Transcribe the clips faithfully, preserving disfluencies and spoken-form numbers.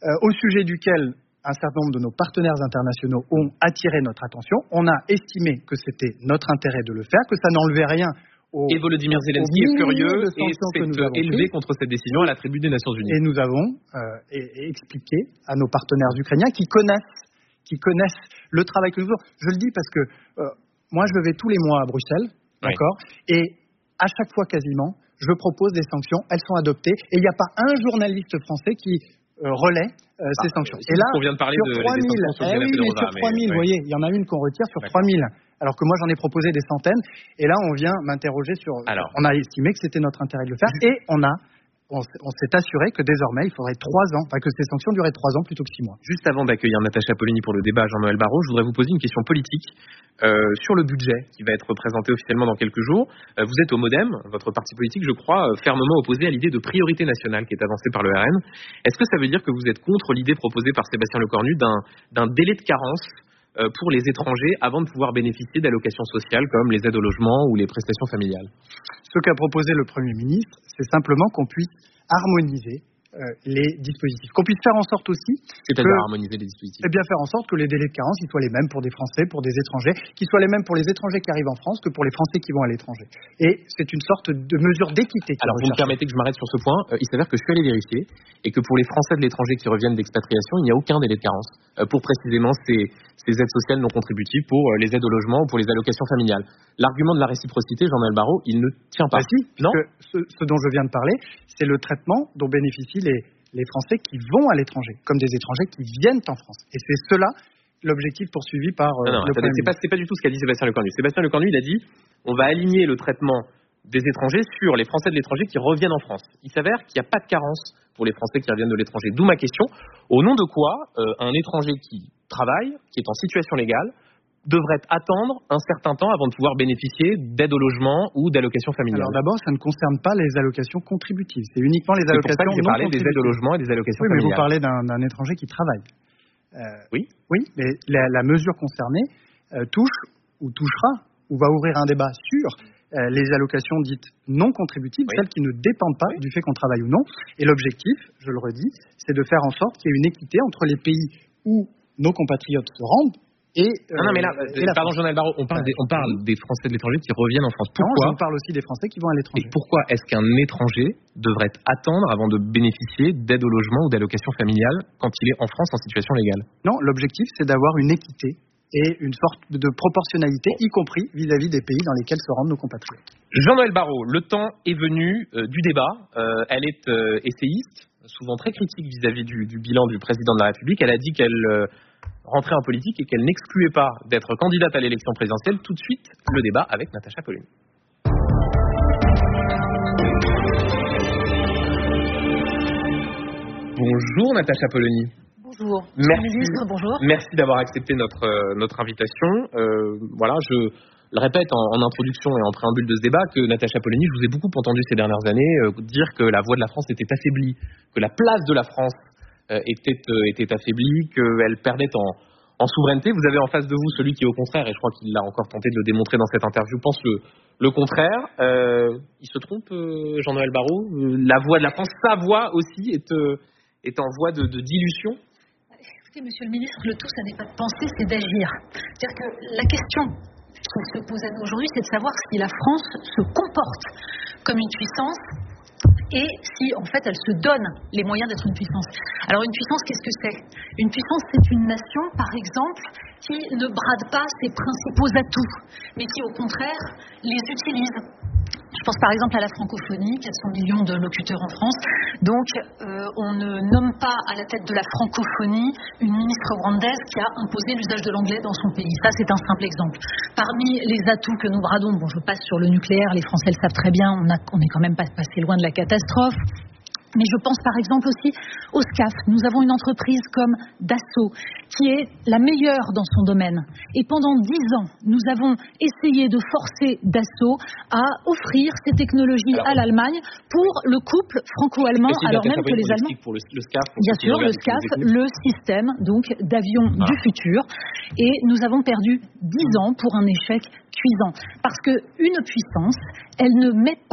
euh, au sujet duquel un certain nombre de nos partenaires internationaux ont attiré notre attention. On a estimé que c'était notre intérêt de le faire, que ça n'enlevait rien au... Et Volodymyr Zelensky est furieux et s'est élevé contre cette décision à la tribune des Nations Unies. Et nous avons euh, et, et expliqué à nos partenaires ukrainiens qui connaissent, qui connaissent le travail que nous faisons. Je le dis parce que euh, moi, je vais tous les mois à Bruxelles, oui. d'accord, et à chaque fois quasiment, je propose des sanctions, elles sont adoptées, et il n'y a pas un journaliste français qui euh, relaie Euh, ces ah, sanctions. Et là, on vient de parler sur de, trois mille, sur, eh oui, mais sur trois mille, vous voyez, il y en a une qu'on retire sur trois mille, alors que moi j'en ai proposé des centaines, et là on vient m'interroger sur... Alors, on a estimé que c'était notre intérêt de le faire, et on a on, on s'est assuré que désormais il faudrait trois ans, enfin que ces sanctions duraient trois ans plutôt que six mois. Juste avant d'accueillir Natacha Polony pour le débat, Jean-Noël Barrot, je voudrais vous poser une question politique euh, sur le budget qui va être présenté officiellement dans quelques jours. Euh, vous êtes au MoDem, votre parti politique, je crois, euh, fermement opposé à l'idée de priorité nationale qui est avancée par le R N. Est-ce que ça veut dire que vous êtes contre l'idée proposée par Sébastien Lecornu d'un, d'un délai de carence euh, pour les étrangers avant de pouvoir bénéficier d'allocations sociales comme les aides au logement ou les prestations familiales? Ce qu'a proposé le Premier ministre, c'est simplement qu'on puisse harmoniser euh, les dispositifs. Qu'on puisse faire en sorte aussi... C'est-à-dire que, harmoniser les dispositifs Eh bien, faire en sorte que les délais de carence ils soient les mêmes pour des Français, pour des étrangers, qu'ils soient les mêmes pour les étrangers qui arrivent en France que pour les Français qui vont à l'étranger. Et c'est une sorte de mesure d'équité. Alors, vous me permettez que je m'arrête sur ce point. Euh, il s'avère que je suis allé vérifier et que pour les Français de l'étranger qui reviennent d'expatriation, il n'y a aucun délai de carence euh, pour précisément ces, ces aides sociales non contributives, pour euh, les aides au logement ou pour les allocations familiales. L'argument de la réciprocité, Jean-Noël Barrot, il ne tient pas. Bah si, non ce, ce dont je viens de parler, c'est le traitement dont bénéficient les, les Français qui vont à l'étranger, comme des étrangers qui viennent en France. Et c'est cela l'objectif poursuivi par euh, non, non, le attendez, c'est pas, c'est pas du tout ce qu'a dit Sébastien Lecornu. Sébastien Lecornu, il a dit on va aligner le traitement des étrangers sur les Français de l'étranger qui reviennent en France. Il s'avère qu'il n'y a pas de carence pour les Français qui reviennent de l'étranger. D'où ma question, au nom de quoi euh, un étranger qui travaille, qui est en situation légale, devrait attendre un certain temps avant de pouvoir bénéficier d'aide au logement ou d'allocations familiales? Alors d'abord, ça ne concerne pas les allocations contributives. C'est uniquement les allocations non contributives. C'est pour ça que j'ai parlé des aides au logement et des allocations oui, familiales. Oui, mais vous parlez d'un, d'un étranger qui travaille. Euh, oui. Oui, mais la, la mesure concernée euh, touche ou touchera ou va ouvrir un débat sur euh, les allocations dites non contributives, oui. celles qui ne dépendent pas oui. du fait qu'on travaille ou non. Et l'objectif, je le redis, c'est de faire en sorte qu'il y ait une équité entre les pays où nos compatriotes se rendent. Et, euh, non, non, mais là, euh, pardon, Jean-Noël Barrot, on parle, des, on parle des Français de l'étranger qui reviennent en France. Pourquoi? Non, on parle aussi des Français qui vont à l'étranger. Et pourquoi est-ce qu'un étranger devrait attendre avant de bénéficier d'aide au logement ou d'allocation familiale quand il est en France en situation légale? Non, l'objectif, c'est d'avoir une équité et une sorte de proportionnalité, y compris vis-à-vis des pays dans lesquels se rendent nos compatriotes. Jean-Noël Barrot, le temps est venu euh, du débat. Euh, elle est euh, essayiste, souvent très critique vis-à-vis du, du bilan du président de la République. Elle a dit qu'elle... Euh, rentrer en politique et qu'elle n'excluait pas d'être candidate à l'élection présidentielle. Tout de suite, le débat avec Natacha Polony. Bonjour Natacha Polony. Bonjour. Merci, ministre, bonjour. Merci d'avoir accepté notre, euh, notre invitation. Euh, voilà, je le répète en, en introduction et en préambule de ce débat que Natacha Polony, je vous ai beaucoup entendu ces dernières années euh, dire que la voix de la France était affaiblie, que la place de la France Euh, était, euh, était affaiblie, qu'elle perdait en, en souveraineté. Vous avez en face de vous celui qui, au contraire, et je crois qu'il l'a encore tenté de le démontrer dans cette interview, pense le, le contraire. Euh, il se trompe, euh, Jean-Noël Barrot? euh, La voix de la France, sa voix aussi, est, euh, est en voie de, de dilution? Écoutez, monsieur le ministre, le tout, ça n'est pas de penser, c'est d'agir. C'est-à-dire que la question qui se pose à nous aujourd'hui, c'est de savoir si la France se comporte comme une puissance et si, en fait, elle se donne les moyens d'être une puissance. Alors, une puissance, qu'est-ce que c'est? Une puissance, c'est une nation, par exemple, qui ne brade pas ses principaux atouts, mais qui, au contraire, les utilise. Je pense par exemple à la francophonie, quatre cents millions de locuteurs en France. Donc, euh, on ne nomme pas à la tête de la francophonie une ministre rwandaise qui a imposé l'usage de l'anglais dans son pays. Ça, c'est un simple exemple. Parmi les atouts que nous bradons, bon, je passe sur le nucléaire, les Français le savent très bien, on a, on est quand même pas passé loin de la catastrophe. Mais je pense par exemple aussi au SCAF. Nous avons une entreprise comme Dassault qui est la meilleure dans son domaine. Et pendant dix ans, nous avons essayé de forcer Dassault à offrir ces technologies alors, à l'Allemagne pour le couple franco-allemand, alors même que les Allemands... Pour le, le SCAF, pour bien sûr, le SCAF, le système donc d'avions ah. du futur. Et nous avons perdu dix ans pour un échec cuisant. Parce qu'une puissance, elle ne met pas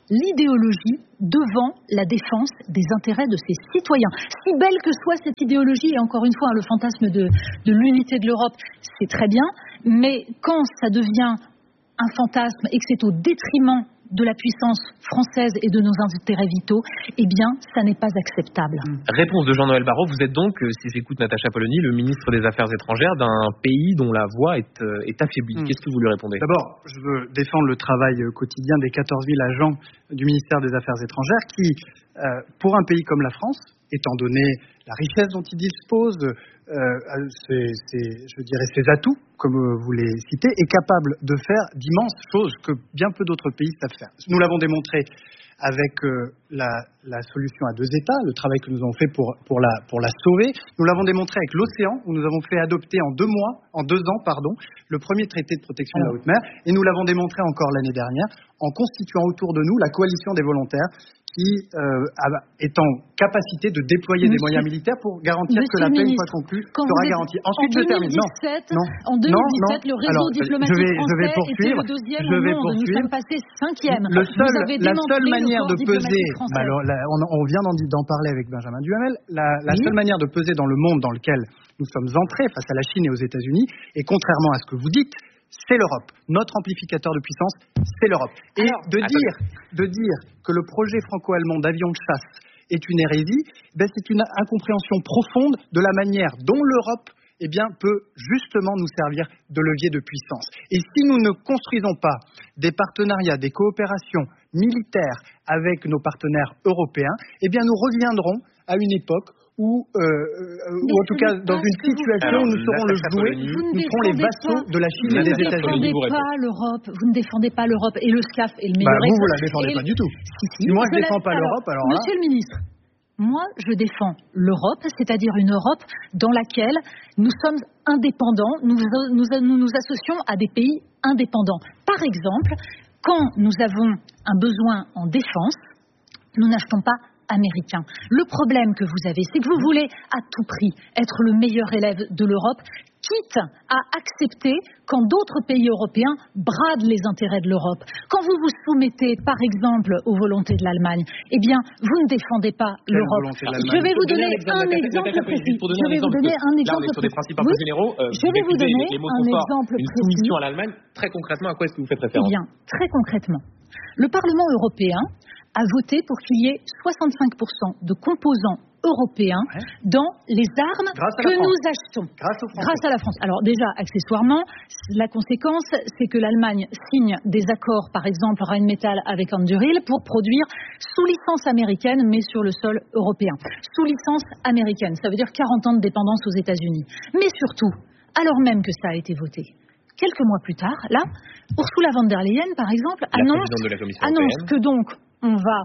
l'idéologie devant la défense des intérêts de ses citoyens. Si belle que soit cette idéologie, et encore une fois, le fantasme de, de l'unité de l'Europe, c'est très bien, mais quand ça devient un fantasme et que c'est au détriment de la puissance française et de nos intérêts vitaux, eh bien, ça n'est pas acceptable. Réponse de Jean-Noël Barrot. Vous êtes donc, si j'écoute Natacha Polony, le ministre des Affaires étrangères d'un pays dont la voix est, euh, est affaiblie. Mmh. Qu'est-ce que vous lui répondez? D'abord, je veux défendre le travail quotidien des quatorze mille agents du ministère des Affaires étrangères qui, euh, pour un pays comme la France, étant donné la richesse dont il dispose, euh, ses, ses, je dirais ses atouts, comme vous les citez, est capable de faire d'immenses choses que bien peu d'autres pays savent faire. Nous l'avons démontré avec euh, la, la solution à deux États, le travail que nous avons fait pour, pour, la, pour la sauver. Nous l'avons démontré avec l'océan, où nous avons fait adopter en deux mois, en deux ans, pardon, le premier traité de protection de la haute mer. Et nous l'avons démontré encore l'année dernière, en constituant autour de nous la coalition des volontaires, qui euh, est en capacité de déployer Monsieur, des moyens militaires pour garantir Monsieur que la paix, une fois conclue, sera garantie. Ensuite, en deux mille dix-sept, je termine. Non, en deux mille dix-sept, non, non. le réseau Alors, diplomatique je vais, français je vais poursuivre, était le deuxième je vais au monde. poursuivre. Nous sommes passés cinquième. Le seul, la seule manière de peser, bah alors, là, on, on vient d'en, d'en parler avec Benjamin Duhamel, la, la oui. seule manière de peser dans le monde dans lequel nous sommes entrés face à la Chine et aux États-Unis, et contrairement à ce que vous dites, c'est l'Europe. Notre amplificateur de puissance, c'est l'Europe. Et Alors, de, dire, de dire que le projet franco-allemand d'avion de chasse est une hérésie, ben c'est une incompréhension profonde de la manière dont l'Europe eh bien, peut justement nous servir de levier de puissance. Et si nous ne construisons pas des partenariats, des coopérations militaires avec nos partenaires européens, eh bien, nous reviendrons à une époque ou, euh, ou en tout cas dans une situation où nous serons le jouet, nous serons les vassaux de la Chine et des États-Unis. Vous ne défendez pas l'Europe, vous ne défendez pas l'Europe, et le S C A F est le meilleur bah, vous, exemple. Vous la défendez pas du tout. Si, si, moi, je ne défends pas alors, l'Europe, alors Monsieur là... le ministre, moi, je défends l'Europe, c'est-à-dire une Europe dans laquelle nous sommes indépendants, nous nous, nous nous associons à des pays indépendants. Par exemple, quand nous avons un besoin en défense, nous n'achetons pas américain. Le problème que vous avez, c'est que vous voulez à tout prix être le meilleur élève de l'Europe, quitte à accepter quand d'autres pays européens bradent les intérêts de l'Europe. Quand vous vous soumettez, par exemple, aux volontés de l'Allemagne, eh bien, vous ne défendez pas Quelle l'Europe. Je vais vous donner un exemple précis. Je vais vous donner un exemple précis. Là, on est sur des principes un peu généraux. Euh, Je vais vous donner un exemple précis. Une soumission à l'Allemagne. Très concrètement, à quoi est-ce que vous faites référence? Eh bien, très concrètement, le Parlement européen a voté pour qu'il y ait soixante-cinq pour cent de composants européens ouais. dans les armes que nous achetons. Grâce, Grâce à la France. Alors déjà, accessoirement, la conséquence, c'est que l'Allemagne signe des accords, par exemple Rheinmetall avec Anduril, pour produire sous licence américaine, mais sur le sol européen. Sous licence américaine, ça veut dire quarante ans de dépendance aux États-Unis. Mais surtout, alors même que ça a été voté, quelques mois plus tard, là, Ursula von der Leyen, par exemple, la annonce, de la Commission annonce européenne. que donc on va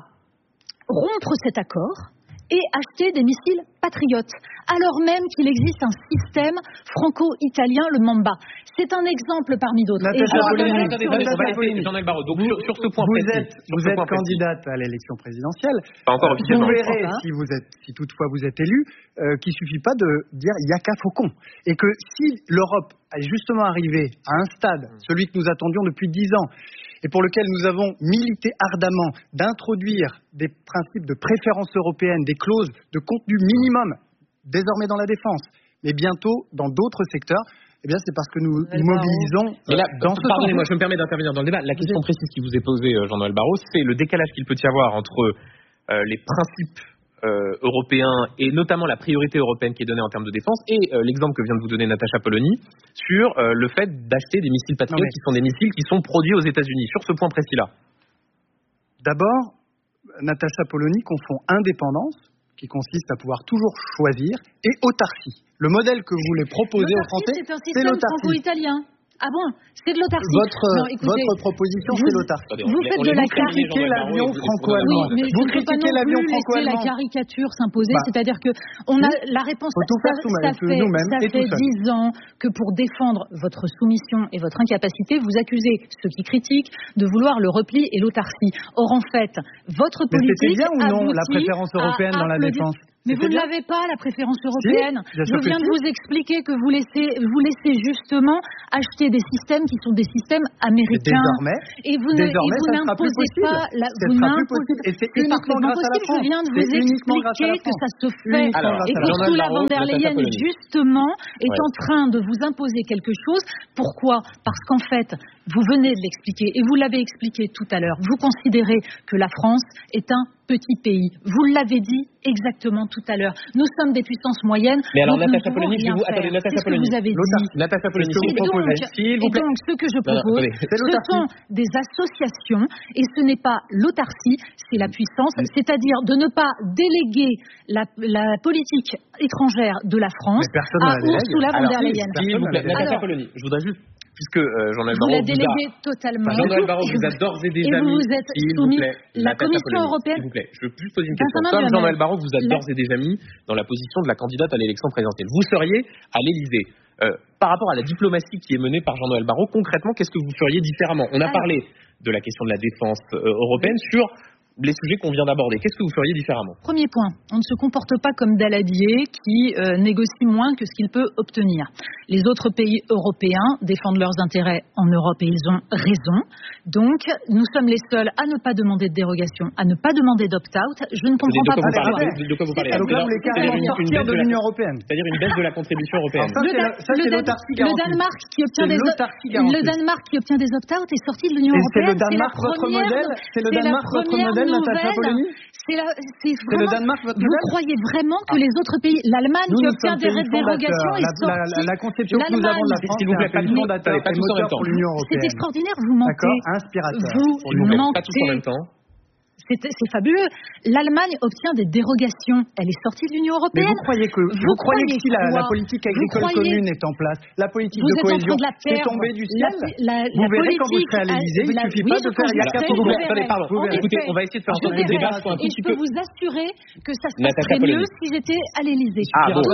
rompre cet accord et acheter des missiles patriotes, alors même qu'il existe un système franco-italien, le Mamba. C'est un exemple parmi d'autres. Jean-Noël Barrot, donc sur, sur ce point vous précis, êtes, vous êtes candidate à l'élection présidentielle. Pas encore euh, vous verrez, si, vous êtes, si toutefois vous êtes élu, euh, qu'il ne suffit pas de dire « yaka faucon ». Et que si l'Europe est justement arrivée à un stade, celui que nous attendions depuis dix ans, et pour lequel nous avons milité ardemment d'introduire des principes de préférence européenne, des clauses de contenu minimum, désormais dans la défense, mais bientôt dans d'autres secteurs, eh bien c'est parce que nous nous mobilisons mais là, dans ce pardonnez-moi, je me permets d'intervenir dans le débat. La question précise qui vous est posée, Jean-Noël Barrot, c'est le décalage qu'il peut y avoir entre euh, les principes Euh, européen et notamment la priorité européenne qui est donnée en termes de défense et euh, l'exemple que vient de vous donner Natacha Polony sur euh, le fait d'acheter des missiles patriotes mais... qui sont des missiles qui sont produits aux États-Unis. Sur ce point précis-là. D'abord, Natacha Polony confond indépendance, qui consiste à pouvoir toujours choisir, et autarcie. Le modèle que vous voulez proposer aux Français, c'est, un c'est l'autarcie. Franco-italien. Ah bon, c'est de l'autarcie. Votre, non, écoutez, votre proposition, vous, c'est l'autarcie. Vous faites de la critiquez l'avion franco-allemand. Oui, mais vous je critiquez l'avion franco-allemand. La caricature s'imposer, bah, c'est-à-dire que on a la réponse. Faut tout faire ça, ça fait, ça fait dix ans que pour défendre votre soumission et votre incapacité, vous accusez ceux qui critiquent de vouloir le repli et l'autarcie. Or en fait, votre politique mais c'était bien ou non la préférence européenne dans la défense? Mais vous ne bien. l'avez pas, la préférence européenne. Si, je viens de vous expliquer que vous laissez, vous laissez justement acheter des systèmes qui sont des systèmes américains. Désormais, et vous ne, désormais, et vous n'imposez pas... La, vous n'imposez Et c'est uniquement grâce à la France. Je viens de vous expliquer que ça se fait. Alors, et que Ursula von der Leyen, justement, est ouais. en train de vous imposer quelque chose. Pourquoi ? Parce qu'en fait, vous venez de l'expliquer, et vous l'avez expliqué tout à l'heure, vous considérez que la France est un petit pays. Vous l'avez dit exactement tout à l'heure. Nous sommes des puissances moyennes. Mais alors, Natacha Polony, je vous... Attendez, Natacha Polony. Vous avez dit. Natacha Polony, et donc, s'il vous plaît. Et donc, ce que je propose, non, non, ce sont des associations, et ce n'est pas l'autarcie, c'est la puissance, mmh. c'est-à-dire de ne pas déléguer la, la politique étrangère de la France à Ursula von der Leyen. S'il vous plaît, Natacha Polony, je voudrais juste... Puisque euh, Jean-Noël Barrot vous la déléguez vous a... totalement. Enfin, Jean-Noël Barrot vous a d'ores et déjà et vous vous êtes mis, soumis, vous plaît, la Commission européenne. S'il vous plaît, je veux juste poser une question. Comme Jean-Noël Barrot vous a d'ores et déjà mis dans la position de la candidate à l'élection présidentielle, vous seriez à l'Élysée. Euh, par rapport à la diplomatie qui est menée par Jean-Noël Barrot, concrètement, qu'est-ce que vous feriez différemment ? On a Alors, parlé de la question de la défense euh, européenne sur les sujets qu'on vient d'aborder. Qu'est-ce que vous feriez différemment ? Premier point, on ne se comporte pas comme Daladier qui euh, négocie moins que ce qu'il peut obtenir. Les autres pays européens défendent leurs intérêts en Europe et ils ont raison. Donc, nous sommes les seuls à ne pas demander de dérogation, à ne pas demander d'opt-out. Je ne comprends pas pourquoi. De quoi vous parlez ? Donc là, vous voulez carrément sortir de l'Union européenne. C'est-à-dire une baisse de la contribution européenne. Ça, c'est l'autarcie garantie. Le Danemark qui obtient des le Danemark qui obtient des opt-out est sorti de l'Union européenne. C'est le Danemark votre modèle. C'est le Danemark votre modèle, Natacha Polony. C'est la, c'est vraiment, c'est le Danemark, votre vous croyez vraiment que les autres pays, l'Allemagne qui obtient des dérogations est sortie, la, la, la conception que nous avons de la France, s'il vous plaît, pas fondateur pas tous en même temps. C'est extraordinaire, vous mentez. D'accord, inspirateur. Vous mentez. Pas tous en même temps. C'est, c'est fabuleux. L'Allemagne obtient des dérogations. Elle est sortie de l'Union européenne. Mais vous croyez que, vous, vous croyez que si la, la politique agricole croyez, commune est en place, la politique de cohésion est tombée du ciel, la, la, vous la verrez quand vous serez à l'Élysée, il ne suffit oui, pas de faire il y a quatre s'il vous plaît, attendez, pardon. Écoutez, on va essayer de faire en sorte que le débat soit un tout petit peu. Et je peux vous assurer que ça se passerait mieux si j'étais à l'Élysée. Ah bon.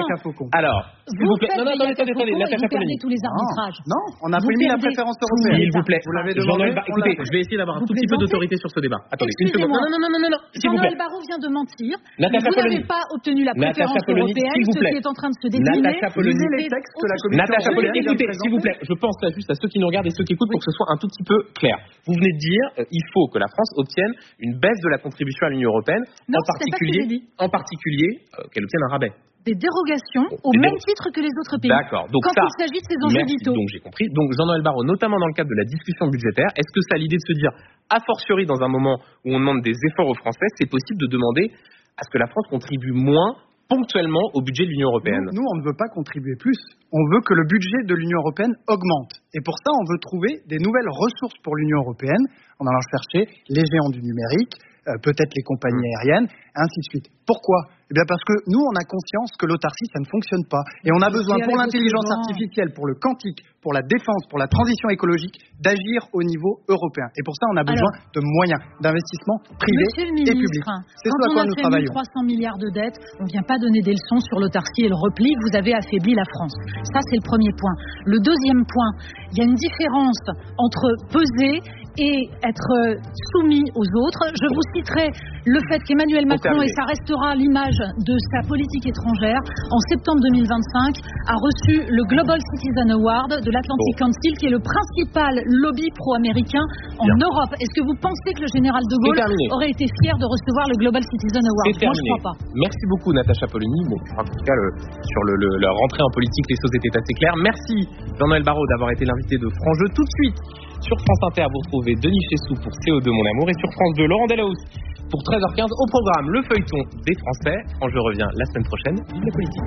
Alors, s'il vous plaît, non, non, attendez, attendez, Natacha Polony. tous les arbitrages. Non, on a mis la préférence européenne. S'il vous plaît, vous l'avez demandé. Écoutez, je vais essayer d'avoir un tout petit peu d'autorité sur ce débat. Attendez, une seconde. Non, non, non, non, non. Jean-Noël Barrot vient de mentir. Natacha vous Polony. n'avez pas obtenu la préférence européenne, ce qui est en train de se décliner. Natacha Polony. Les textes que la Commission Natacha Polony, écoutez, s'il vous plaît, je pense là juste à ceux qui nous regardent et ceux qui écoutent pour que ce soit un tout petit peu clair. Vous venez de dire, euh, il faut que la France obtienne une baisse de la contribution à l'Union européenne, non, en particulier, en particulier, euh, qu'elle obtienne un rabais. Des dérogations bon, au même titre que les autres pays. D'accord. Donc quand ça, il s'agit de ces enjeux merci, vitaux. Donc j'ai compris. Donc Jean-Noël Barrot, notamment dans le cadre de la discussion budgétaire, est-ce que ça a l'idée de se dire, a fortiori dans un moment où on demande des efforts aux Français, c'est possible de demander à ce que la France contribue moins ponctuellement au budget de l'Union européenne ? Nous, nous, on ne veut pas contribuer plus. On veut que le budget de l'Union européenne augmente. Et pour ça, on veut trouver des nouvelles ressources pour l'Union européenne en allant chercher les géants du numérique, euh, peut-être les compagnies aériennes, ainsi de suite. Pourquoi ? Eh bien parce que nous, on a conscience que l'autarcie, ça ne fonctionne pas. Et on a besoin, pour l'intelligence artificielle, pour le quantique, pour la défense, pour la transition écologique, d'agir au niveau européen. Et pour ça, on a besoin Alors, de moyens, d'investissement privés et publics. C'est ce à quoi nous travaillons. trois cents milliards de dettes, on ne vient pas donner des leçons sur l'autarcie et le repli. Vous avez affaibli la France. Ça, c'est le premier point. Le deuxième point, il y a une différence entre peser et être soumis aux autres. Je vous citerai le fait qu'Emmanuel Macron, et ça restera l'image de sa politique étrangère, en septembre deux mille vingt-cinq, a reçu le Global Citizen Award de l'Atlantic bon. Council, qui est le principal lobby pro-américain en Bien. Europe. Est-ce que vous pensez que le général de Gaulle aurait été fier de recevoir le Global Citizen Award ? Moi, je ne crois pas. Merci beaucoup, Natacha Polony. Bon, en tout cas, le, sur le, le, la rentrée en politique, les choses étaient assez claires. Merci, Jean-Noël Barrot, d'avoir été l'invité de Franjeu. Tout de suite, sur France Inter, vous retrouvez Denis Chessou pour C O deux, mon amour, et sur France deux, Laurent Delahousse pour treize heures quinze. Au programme, le feuilleton des Français. Franjeu revient la semaine prochaine. Vive la politique.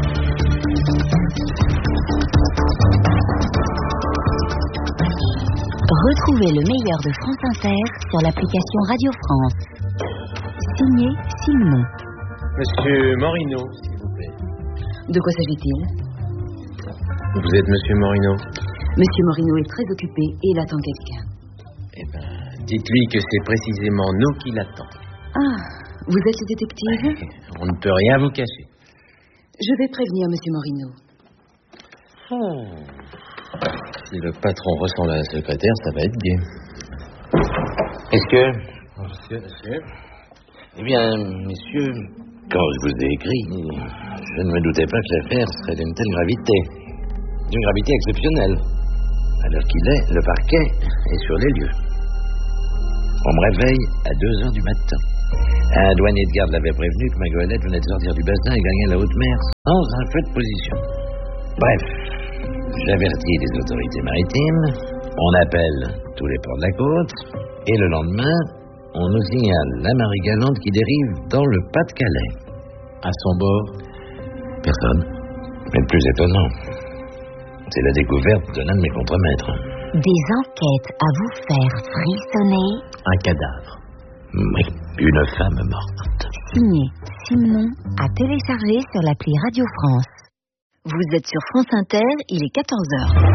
Retrouvez le meilleur de France Inter sur l'application Radio France. Signé Simon. Monsieur Morino, s'il vous plaît. De quoi s'agit-il ? Vous êtes Monsieur Morino ? Monsieur Morino est très occupé et il attend quelqu'un. Eh bien, dites-lui que c'est précisément nous qui l'attendons. Ah, vous êtes le détective ? Ouais, on ne peut rien vous cacher. Je vais prévenir Monsieur Morino. Oh. Si le patron ressemble à la secrétaire, ça va être gai. Est-ce que... Monsieur, monsieur. Eh bien, messieurs, Quand je vous ai écrit, je ne me doutais pas que l'affaire serait d'une telle gravité. D'une gravité exceptionnelle. À l'heure qu'il est, le parquet est sur les lieux. On me réveille à deux heures du matin. Un douanier de garde l'avait prévenu que ma goélette venait de sortir du bassin et gagnait la haute mer sans un feu de position. Bref, j'avertis les autorités maritimes, on appelle tous les ports de la côte, et le lendemain, on nous signale la Marie Galante qui dérive dans le Pas-de-Calais. À son bord, personne. Mais le plus étonnant, c'est la découverte d'un de mes contremaîtres. Des enquêtes à vous faire frissonner. un cadavre. Oui, une femme morte. Signé Simon, à télécharger sur l'appli Radio France. Vous êtes sur France Inter, il est quatorze heures.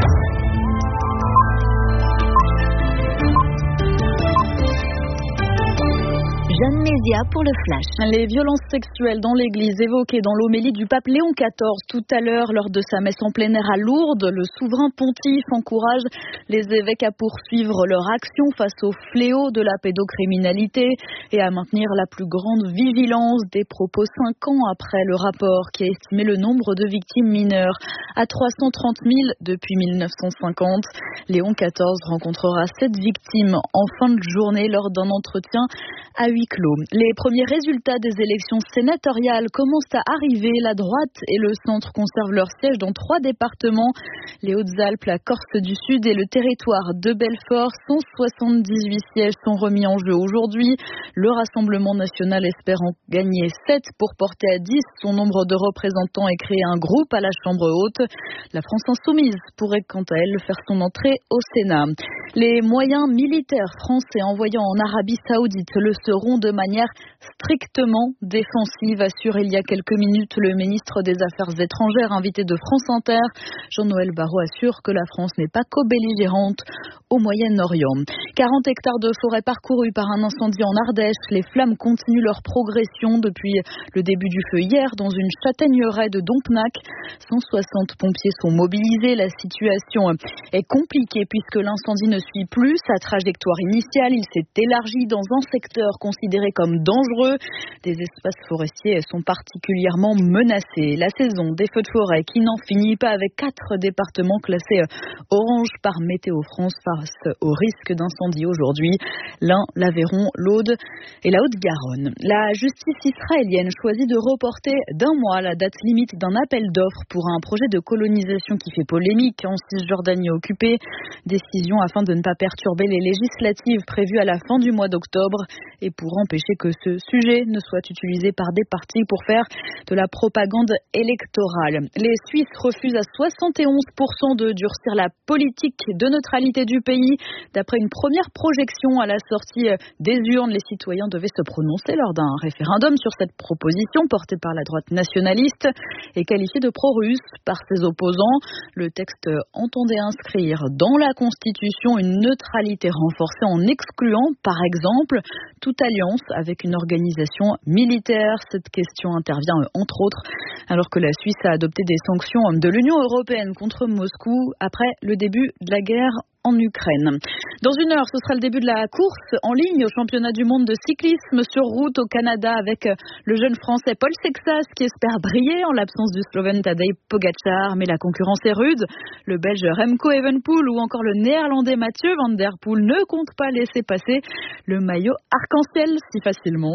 Jeanne Média pour le Flash. Les violences sexuelles dans l'église évoquées dans l'homélie du pape Léon quatorze tout à l'heure lors de sa messe en plein air à Lourdes, le souverain pontife encourage les évêques à poursuivre leur action face au fléau de la pédocriminalité et à maintenir la plus grande vigilance. Des propos cinq ans après le rapport qui a estimé le nombre de victimes mineures à trois cent trente mille depuis mille neuf cent cinquante. Léon quatorze rencontrera sept victimes en fin de journée lors d'un entretien à huis clos. Les premiers résultats des élections sénatoriales commencent à arriver. La droite et le centre conservent leur siège dans trois départements. Les Hautes-Alpes, la Corse du Sud et le territoire de Belfort. cent soixante-dix-huit sièges sont remis en jeu aujourd'hui. Le Rassemblement national espère en gagner sept pour porter à dix son nombre de représentants et créer un groupe à la Chambre haute. La France insoumise pourrait quant à elle faire son entrée au Sénat. Les moyens militaires français envoyés en Arabie Saoudite le seront de manière strictement défensive, assure il y a quelques minutes le ministre des Affaires étrangères invité de France Inter. Jean-Noël Barrot assure que la France n'est pas co-belligérante au Moyen-Orient. quarante hectares de forêt parcourus par un incendie en Ardèche. Les flammes continuent leur progression depuis le début du feu hier dans une châtaigneraie de Dompnac. cent soixante pompiers sont mobilisés. La situation est compliquée puisque l'incendie ne suit plus sa trajectoire initiale. Il s'est élargi dans un secteur considéré comme dangereux. Des espaces forestiers sont particulièrement menacés. La saison des feux de forêt qui n'en finit pas avec quatre départements classés orange par Météo France face au risque d'incendie aujourd'hui. L'Ain, l'Aveyron, l'Aude et la Haute-Garonne. La justice israélienne choisit de reporter d'un mois la date limite d'un appel d'offres pour un projet de colonisation qui fait polémique en Cisjordanie occupée. Décision afin de ne pas perturber les législatives prévues à la fin du mois d'octobre et pour empêcher que ce sujet ne soit utilisé par des partis pour faire de la propagande électorale. Les Suisses refusent à soixante et onze pour cent de durcir la politique de neutralité du pays. D'après une première projection à la sortie des urnes, les citoyens devaient se prononcer lors d'un référendum sur cette proposition portée par la droite nationaliste et qualifiée de pro-russe par ses opposants. Le texte entendait inscrire dans la Constitution une neutralité renforcée en excluant, par exemple, toute alliance avec une organisation militaire. Cette question intervient entre autres alors que la Suisse a adopté des sanctions de l'Union européenne contre Moscou après le début de la guerre en Ukraine. Dans une heure, ce sera le début de la course en ligne au championnat du monde de cyclisme sur route au Canada avec le jeune français Paul Sexas qui espère briller en l'absence du Slovène Tadej Pogačar. Mais la concurrence est rude. Le Belge Remco Evenepoel ou encore le Néerlandais Mathieu Van Der Poel ne comptent pas laisser passer le maillot arc-en-ciel si facilement.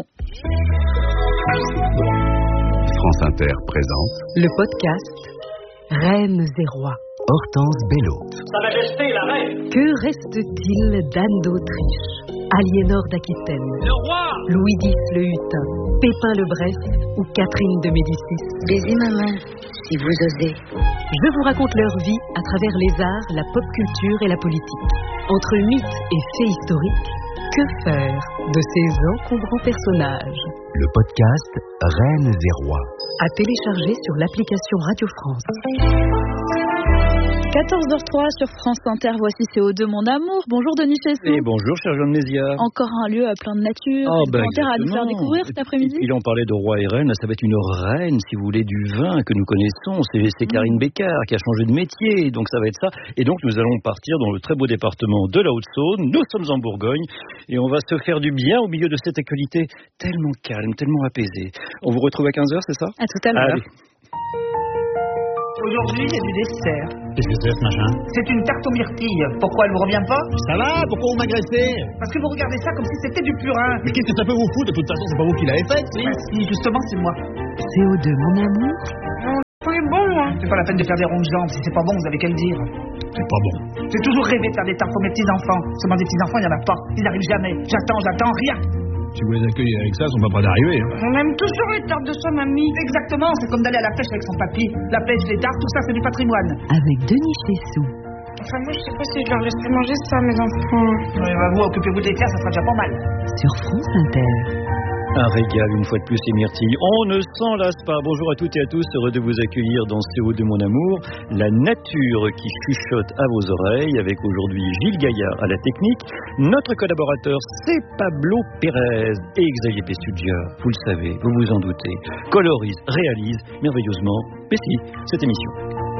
France Inter présente le podcast Reines et Rois. Hortense Bello. Sa Majesté la Reine. Que reste-t-il d'Anne d'Autriche, Aliénor d'Aquitaine, Le roi. Louis dix le Hutin, Pépin le Bref ou Catherine de Médicis? Baisez ma main, si vous osez. Je vous raconte leur vie à travers les arts, la pop culture et la politique. Entre mythes et faits historiques, que faire de ces encombrants personnages? Le podcast Reines et Rois. À télécharger sur l'application Radio France. quatorze heures zéro trois sur France Inter, voici C O deux Mon Amour. Bonjour Denis Chessou. Et bonjour cher Jean de Mézières. Encore un lieu plein de nature, oh, ben à nous faire découvrir cet après-midi. Il en parlait de roi et reine, ça va être une reine si vous voulez du vin que nous connaissons, c'est, c'est Karine Bécard qui a changé de métier, donc ça va être ça. Et donc nous allons partir dans le très beau département de la Haute-Saône, nous sommes en Bourgogne et on va se faire du bien au milieu de cette actualité tellement calme, tellement apaisée. On vous retrouve à quinze heures, c'est ça? À tout à l'heure. Allez. Aujourd'hui, il y a du dessert. Qu'est-ce que c'est ce machin? C'est une tarte aux myrtilles. Pourquoi elle vous revient pas? Ça va? Pourquoi vous m'agressez? Parce que vous regardez ça comme si c'était du purin. Mais qu'est-ce que ça peut vous foutre? De toute façon, c'est pas vous qui l'avez fait, si? Bah, si, justement, c'est moi. C O deux Mon Amour. C'est bon, hein. C'est pas la peine de faire des rondes jambes. Si c'est pas bon, vous avez qu'à le dire. C'est pas bon. J'ai toujours rêvé de faire des tartes pour mes petits-enfants. Seulement des petits-enfants, il y en a pas. Ils n'arrivent jamais. J'attends, j'attends, rien. Si vous les accueillez avec ça, ils sont pas prêts d'arriver. Hein. On aime toujours les tartes de sa mamie. Exactement, c'est comme d'aller à la pêche avec son papy. La pêche, les tartes, tout ça, c'est du patrimoine. Avec Denis Chessou. Enfin, moi, je sais pas si je leur laisserai manger ça, mes enfants. Ouais, bah, vous, occupez-vous des terres, ça sera déjà pas mal. Sur France Inter. Un régal, une fois de plus, et myrtille. On ne s'en lasse pas. Bonjour à toutes et à tous, heureux de vous accueillir dans C O deux Mon Amour, la nature qui chuchote à vos oreilles, avec aujourd'hui Gilles Gaillard à la technique. Notre collaborateur, c'est Pablo Pérez et Xavier Pessugia. Vous le savez, vous vous en doutez, colorise, réalise merveilleusement, mais si, cette émission.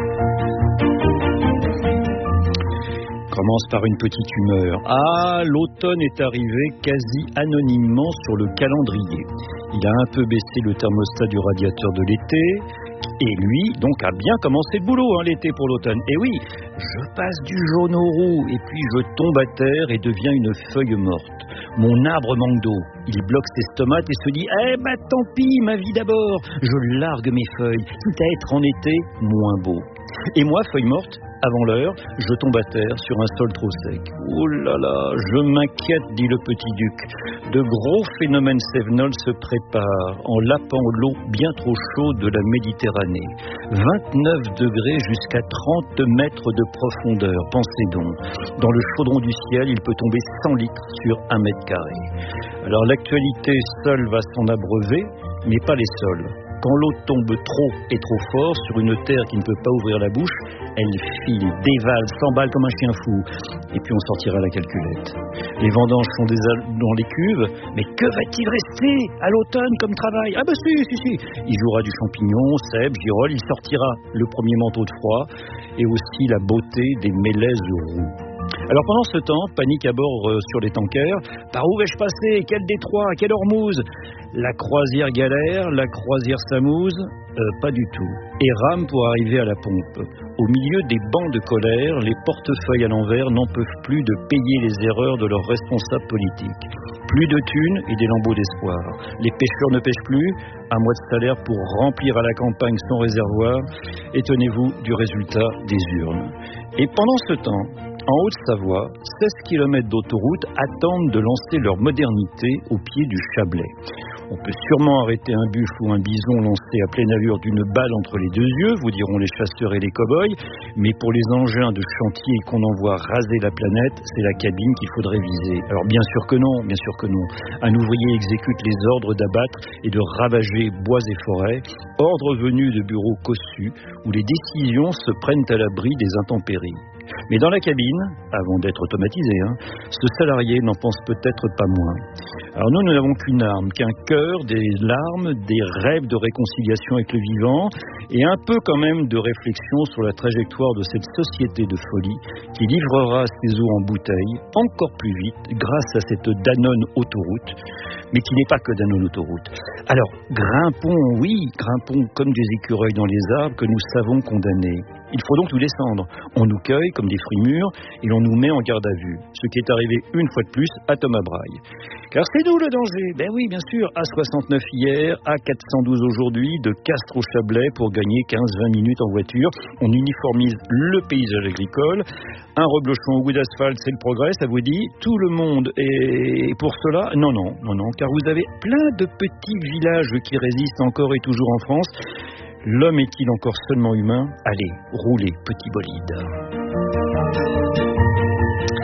Commence par une petite humeur. Ah, l'automne est arrivé quasi anonymement sur le calendrier. Il a un peu baissé le thermostat du radiateur de l'été. Et lui, donc, a bien commencé le boulot, hein, l'été pour l'automne. Et oui, je passe du jaune au roux, et puis je tombe à terre et deviens une feuille morte. Mon arbre manque d'eau. Il bloque ses stomates et se dit « Eh ben tant pis, ma vie d'abord !» Je largue mes feuilles, quitte à être en été moins beau. Et moi, feuille morte, avant l'heure, je tombe à terre sur un sol trop sec. Oh là là, je m'inquiète, dit le petit duc. De gros phénomènes cévenols se préparent en lapant l'eau bien trop chaude de la Méditerranée. vingt-neuf degrés jusqu'à trente mètres de profondeur, pensez donc. Dans le chaudron du ciel, il peut tomber cent litres sur un mètre carré. Alors l'actualité seule va s'en abreuver, mais pas les sols. Quand l'eau tombe trop et trop fort sur une terre qui ne peut pas ouvrir la bouche, elle file, dévale, s'emballe comme un chien fou. Et puis on sortira la calculette. Les vendanges sont des al- dans les cuves, mais que va-t-il rester à l'automne comme travail? Ah bah si, si, si. Il jouera du champignon, cèpe, girole, il sortira le premier manteau de froid et aussi la beauté des mélèzes roux. Alors pendant ce temps, panique à bord euh, sur les tankers. Par où vais-je passer? Quel détroit? Quelle Hormuz? La croisière galère, la croisière s'amuse? Euh, pas du tout. Et rame pour arriver à la pompe. Au milieu des bancs de colère, les portefeuilles à l'envers n'en peuvent plus de payer les erreurs de leurs responsables politiques. Plus de thunes et des lambeaux d'espoir. Les pêcheurs ne pêchent plus, un mois de salaire pour remplir à la campagne son réservoir. Et tenez-vous du résultat des urnes. Et pendant ce temps, en Haute-Savoie, seize kilomètres d'autoroute attendent de lancer leur modernité au pied du Chablais. On peut sûrement arrêter un buffle ou un bison lancé à pleine allure d'une balle entre les deux yeux, vous diront les chasseurs et les cow-boys, mais pour les engins de chantier qu'on envoie raser la planète, c'est la cabine qu'il faudrait viser. Alors bien sûr que non, bien sûr que non. Un ouvrier exécute les ordres d'abattre et de ravager bois et forêts, ordre venu de bureaux cossus, où les décisions se prennent à l'abri des intempéries. Mais dans la cabine, avant d'être automatisé, hein, ce salarié n'en pense peut-être pas moins. Alors nous, nous n'avons qu'une arme, qu'un cœur, des larmes, des rêves de réconciliation avec le vivant, et un peu quand même de réflexion sur la trajectoire de cette société de folie qui livrera ses eaux en bouteille encore plus vite grâce à cette Danone autoroute, mais qui n'est pas que Danone autoroute. Alors, grimpons, oui, grimpons comme des écureuils dans les arbres que nous savons condamner. Il faut donc tout descendre. On nous cueille comme des fruits mûrs et l'on nous met en garde à vue. Ce qui est arrivé une fois de plus à Thomas Braille. Car c'est nous le danger. Ben oui, bien sûr, A soixante-neuf hier, A quatre cent douze aujourd'hui, de Castres au Chablais pour gagner quinze à vingt minutes en voiture. On uniformise le paysage agricole. Un reblochon au goût d'asphalte, c'est le progrès, ça vous dit? Tout le monde est pour cela? Non, non, non, non, car vous avez plein de petits villages qui résistent encore et toujours en France. L'homme est-il encore seulement humain? Allez, roulez, petit bolide.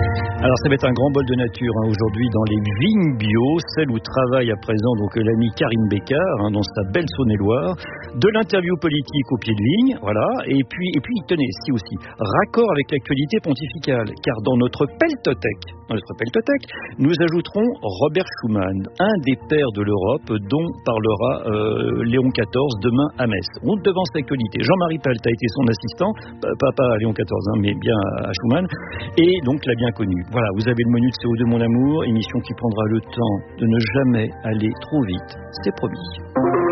Alors ça va être un grand bol de nature hein, aujourd'hui dans les vignes bio, celle où travaille à présent donc l'ami Karine Bécard hein, dans sa belle Saône-et-Loire, de l'interview politique au pied de vigne, voilà, et puis et puis tenez, si aussi, raccord avec l'actualité pontificale, car dans notre peltothèque, dans notre peltothèque, nous ajouterons Robert Schuman, un des pères de l'Europe dont parlera euh, Léon quatorze demain à Metz. On devance l'actualité. Jean-Marie Palt a été son assistant, pas, pas à Léon quatorze, hein, mais bien à Schuman, et donc l'a bien connu. Voilà, vous avez le menu de C O deux Mon Amour, émission qui prendra le temps de ne jamais aller trop vite, c'est promis.